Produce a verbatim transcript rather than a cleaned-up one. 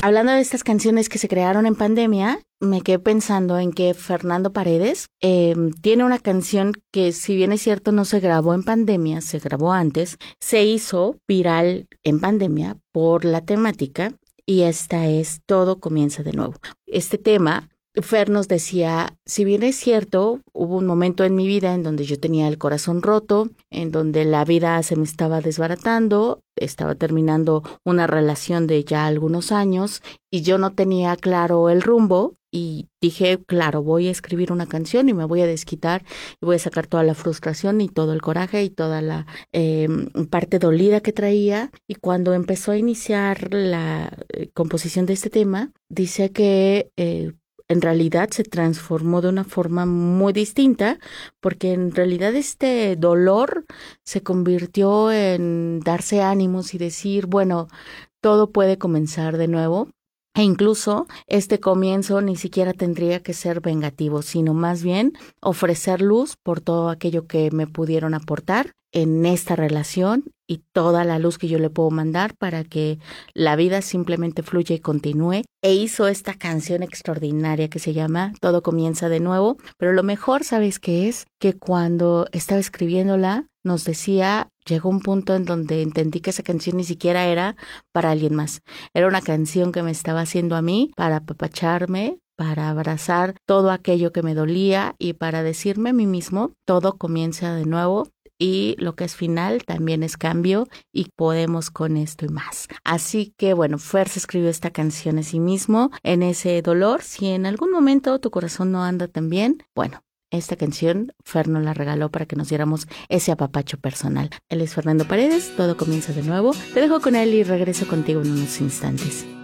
Hablando de estas canciones que se crearon en pandemia, me quedé pensando en que Fernando Paredes eh, tiene una canción que, si bien es cierto, no se grabó en pandemia, se grabó antes, se hizo viral en pandemia por la temática, y esta es Todo comienza de nuevo. Este tema, Fer nos decía, si bien es cierto, hubo un momento en mi vida en donde yo tenía el corazón roto, en donde la vida se me estaba desbaratando, estaba terminando una relación de ya algunos años y yo no tenía claro el rumbo, y dije, claro, voy a escribir una canción y me voy a desquitar y voy a sacar toda la frustración y todo el coraje y toda la eh, parte dolida que traía. Y cuando empezó a iniciar la eh, composición de este tema, dice que eh, en realidad se transformó de una forma muy distinta, porque en realidad este dolor se convirtió en darse ánimos y decir, bueno, todo puede comenzar de nuevo. E incluso este comienzo ni siquiera tendría que ser vengativo, sino más bien ofrecer luz por todo aquello que me pudieron aportar en esta relación y toda la luz que yo le puedo mandar para que la vida simplemente fluya y continúe. E hizo esta canción extraordinaria que se llama Todo comienza de nuevo, pero lo mejor, ¿sabes qué es? Que cuando estaba escribiéndola nos decía, llegó un punto en donde entendí que esa canción ni siquiera era para alguien más. Era una canción que me estaba haciendo a mí para apapacharme, para abrazar todo aquello que me dolía y para decirme a mí mismo, todo comienza de nuevo. Y lo que es final también es cambio y podemos con esto y más. Así que bueno, Fer se escribió esta canción a sí mismo en ese dolor. Si en algún momento tu corazón no anda tan bien, bueno, esta canción Fer nos la regaló para que nos diéramos ese apapacho personal. Él es Fernando Paredes, Todo comienza de nuevo. Te dejo con él y regreso contigo en unos instantes.